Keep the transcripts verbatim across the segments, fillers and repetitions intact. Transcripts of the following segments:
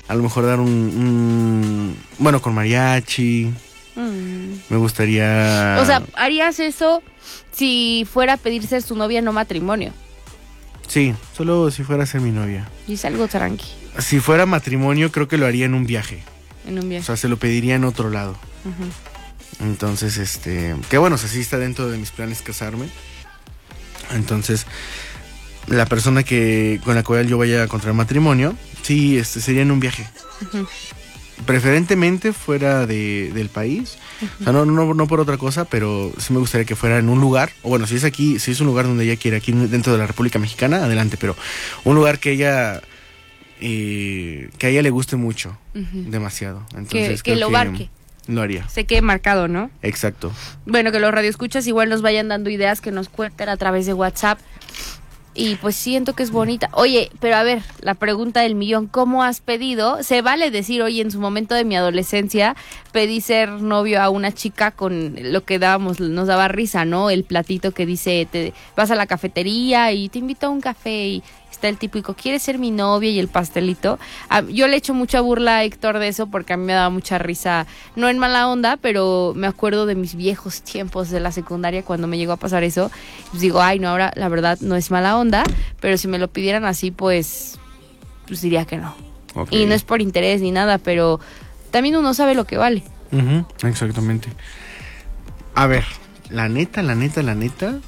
A lo mejor dar un, un bueno, con mariachi. Mm. Me gustaría... O sea, ¿harías eso si fuera a pedir ser su novia, no matrimonio? Sí, solo si fuera a ser mi novia. Y es algo tranqui. Si fuera matrimonio, creo que lo haría en un viaje. En un viaje. O sea, se lo pediría en otro lado. Uh-huh. Entonces, este... Que bueno, o sea, sí está dentro de mis planes casarme. Entonces, la persona que con la cual yo vaya a contraer matrimonio, sí, este, sería en un viaje. Uh-huh. Preferentemente fuera de, del país. Uh-huh. O sea, no, no, no por otra cosa, pero sí me gustaría que fuera en un lugar. O bueno, si es aquí, si es un lugar donde ella quiere, aquí dentro de la República Mexicana, adelante. Pero un lugar que ella... Eh, que a ella le guste mucho. Uh-huh. Demasiado. Entonces, que, que lo marque. Lo haría. Se quede marcado, ¿no? Exacto. Bueno, que los radioescuchas igual nos vayan dando ideas, que nos cuenten a través de WhatsApp. Y pues siento que es bonita. Oye, pero a ver, la pregunta del millón, ¿cómo has pedido? Se vale decir, oye, en su momento de mi adolescencia pedí ser novio a una chica con lo que dábamos, nos daba risa, ¿no? El platito que dice, te vas a la cafetería y te invito a un café y está el típico, ¿quieres ser mi novia? Y el pastelito. Ah, yo le echo mucha burla a Héctor de eso porque a mí me daba mucha risa, no en mala onda, pero me acuerdo de mis viejos tiempos de la secundaria cuando me llegó a pasar eso. Pues digo, ay, no, ahora la verdad no es mala onda, pero si me lo pidieran así, pues, pues diría que no. Okay. Y no es por interés ni nada, pero también uno sabe lo que vale. Uh-huh, exactamente. A ver, la neta, la neta, la neta...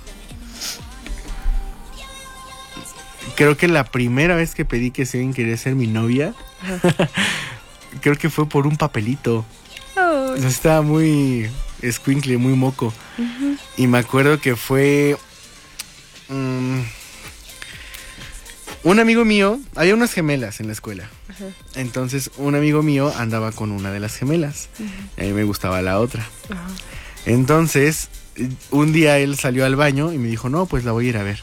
Creo que la primera vez que pedí que alguien quería ser mi novia, creo que fue por un papelito. Oh. O sea, estaba muy escuincle, muy moco. Uh-huh. Y me acuerdo que fue... Um, un amigo mío, había unas gemelas en la escuela. Uh-huh. Entonces, un amigo mío andaba con una de las gemelas. Uh-huh. Y a mí me gustaba la otra. Uh-huh. Entonces, un día él salió al baño y me dijo, no, pues la voy a ir a ver.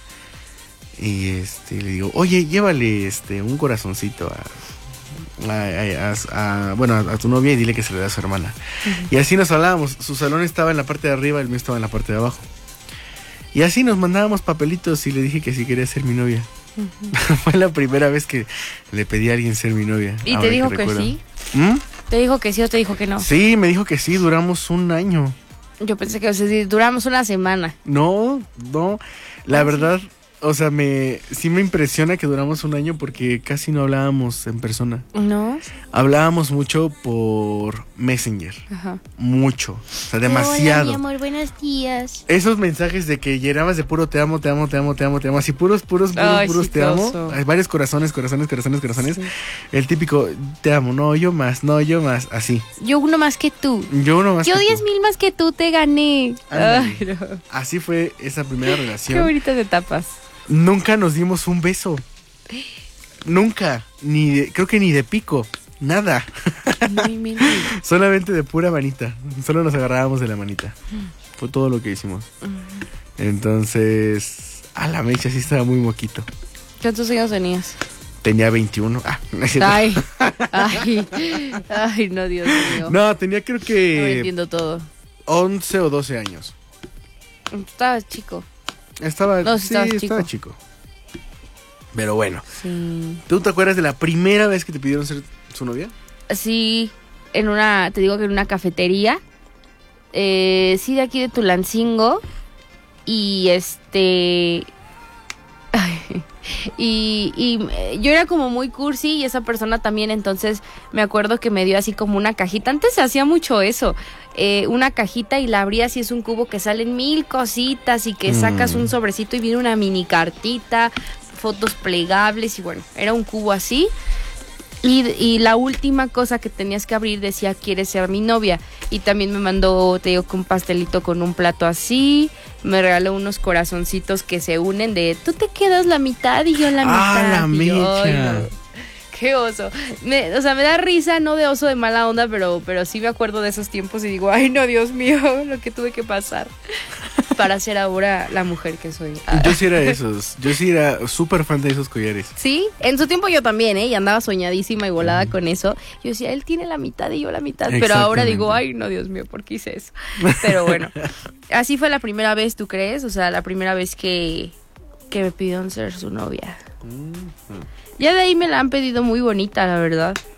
Y este le digo, oye, llévale este un corazoncito a, a, a, a bueno, a, a tu novia y dile que se le dé a su hermana. Uh-huh. Y así nos hablábamos. Su salón estaba en la parte de arriba, el mío estaba en la parte de abajo. Y así nos mandábamos papelitos y le dije que sí quería ser mi novia. Uh-huh. Fue la primera vez que le pedí a alguien ser mi novia. ¿Y te dijo que, que sí? ¿Mm? ¿Te dijo que sí o te dijo que no? Sí, me dijo que sí, duramos un año. Yo pensé que o sea, duramos una semana. No, no, la ah, verdad... Sí. O sea, me sí me impresiona que duramos un año porque casi no hablábamos en persona. ¿No? Hablábamos mucho por Messenger. Ajá. Mucho. O sea, demasiado. Hola, mi amor, buenos días. Esos mensajes de que llenabas de puro te amo, te amo, te amo, te amo, te amo. Así puros, puros, puros, Ay, puros te amo. Hay varios corazones, corazones, corazones, corazones. Sí. El típico te amo, no, yo más, no, yo más, así. Yo uno más que tú. Yo uno más yo que diez mil más que tú te gané. Ay, no. Así fue esa primera relación. Qué bonitas etapas. Nunca nos dimos un beso. Nunca. Ni de, creo que ni de pico. Nada. Solamente de pura manita. Solo nos agarrábamos de la manita. Fue todo lo que hicimos. Entonces, a la mecha sí estaba muy moquito. ¿Cuántos años tenías? Tenía veintiuno. Ah, no es ay, ay, ay, no, Dios mío. No, tenía creo que... No entiendo todo. once o doce años. Estabas chico. Estaba, no, si sí, chico. estaba chico. Pero bueno. Sí. ¿Tú te acuerdas de la primera vez que te pidieron ser su novia? Sí, en una, te digo que en una cafetería. Eh, sí, de aquí de Tulancingo. Y este... Ay, y, y yo era como muy cursi y esa persona también, entonces me acuerdo que me dio así como una cajita. Antes se hacía mucho eso, eh, una cajita y la abrías y es un cubo que salen mil cositas y que mm. sacas un sobrecito y viene una mini cartita, fotos plegables y bueno, era un cubo así. Y, y la última cosa que tenías que abrir decía, ¿quieres ser mi novia? Y también me mandó, te digo, que un pastelito con un plato así. Me regaló unos corazoncitos que se unen de, tú te quedas la mitad y yo la mitad. ¡Ah, la mecha! No, ¡qué oso! Me, o sea, me da risa, no de oso de mala onda, pero, pero sí me acuerdo de esos tiempos y digo, ay, no, Dios mío, lo que tuve que pasar para ser ahora la mujer que soy. Yo sí era de esos, yo sí era súper fan de esos collares. Sí, en su tiempo yo también, ¿eh? Y andaba soñadísima y volada mm. con eso. Yo decía, él tiene la mitad y yo la mitad, pero ahora digo, ay, no, Dios mío, ¿por qué hice eso? Pero bueno, así fue la primera vez, ¿tú crees? O sea, la primera vez que, que me pidieron ser su novia. Mm-hmm. Ya de ahí me la han pedido muy bonita, la verdad.